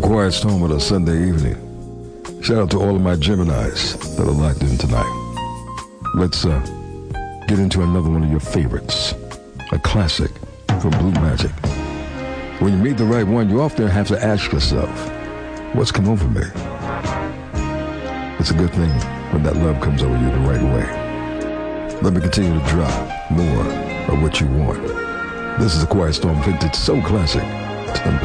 Quiet Storm on a Sunday evening. Shout out to all of my Geminis that are locked in tonight. Let's get into another one of your favorites, a classic from Blue Magic. When you meet the right one, you often have to ask yourself, what's come over me? It's a good thing when that love comes over you the right way. Let me continue to drop more of what you want. This is a Quiet Storm vintage soul classic. It's number